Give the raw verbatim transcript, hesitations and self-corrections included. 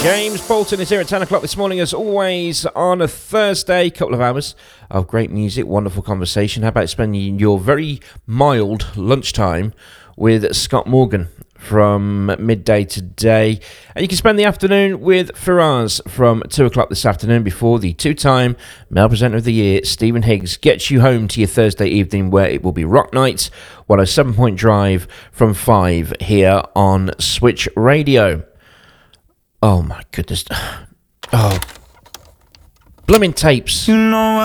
James Bolton is here at ten o'clock this morning, as always, on a Thursday. Couple of hours of great music, wonderful conversation. How about spending your very mild lunchtime with Scott Morgan from midday today? And you can spend the afternoon with Firaz from two o'clock this afternoon before the two-time Male Presenter of the Year, Stephen Higgs, gets you home to your Thursday evening, where it will be Rock Night, one oh seven point Drive from five here on Switch Radio. Oh my goodness. Oh. Blooming tapes. You know